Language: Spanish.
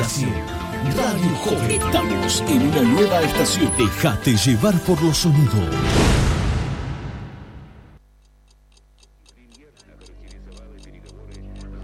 estación. Radio Joven. Estamos en una nueva estación. Déjate llevar por los sonidos.